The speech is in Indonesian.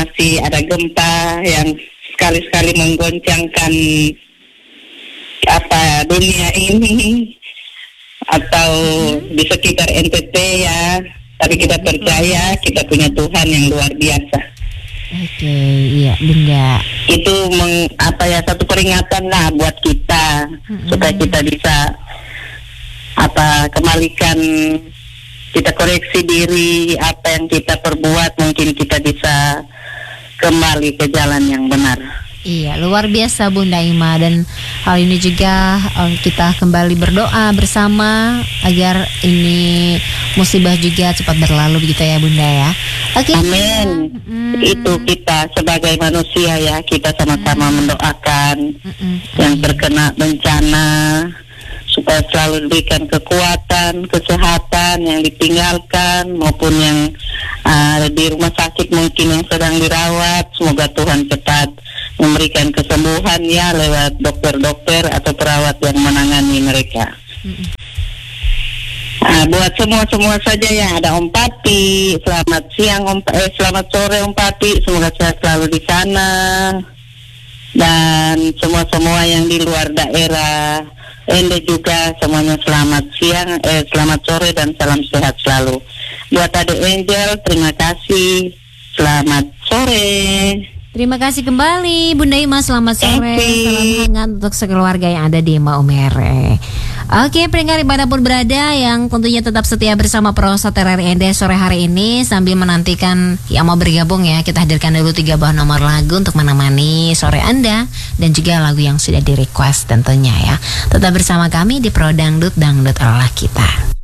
masih ada gempa yang sekali-sekali menggoncangkan dunia ini atau di sekitar NTT ya. Tapi kita percaya kita punya Tuhan yang luar biasa. Oke, iya Bunda. Itu satu peringatan lah buat kita supaya kita bisa kembalikan, kita koreksi diri apa yang kita perbuat, mungkin kita bisa kembali ke jalan yang benar. Iya, luar biasa Bunda Ima. Dan hal ini juga kita kembali berdoa bersama agar ini musibah juga cepat berlalu begitu ya Bunda ya. Oke. Amin. Itu kita sebagai manusia ya, kita sama-sama mendoakan yang terkena bencana supaya selalu diberikan kekuatan, kesehatan yang ditinggalkan maupun yang di rumah sakit mungkin yang sedang dirawat. Semoga Tuhan cepat memberikan kesembuhan ya lewat dokter-dokter atau perawat yang menangani mereka. Buat semua saja ya, ada Om Pati, selamat siang selamat sore Om Pati, semoga sehat selalu di sana, dan semua yang di luar daerah Ende juga semuanya selamat siang, selamat sore dan salam sehat selalu. Buat Adik Angel, terima kasih, selamat sore. Terima kasih kembali Bunda Ima, selamat sore. Salam hangat untuk sekeluarga yang ada di Maumere. Oke, pendengar dimanapun berada yang tentunya tetap setia bersama Prosa TRRI Ende sore hari ini, sambil menantikan yang mau bergabung ya, kita hadirkan dulu 3 buah nomor lagu untuk menemani sore Anda dan juga lagu yang sudah di request tentunya ya. Tetap bersama kami di Pro Dangdut adalah kita.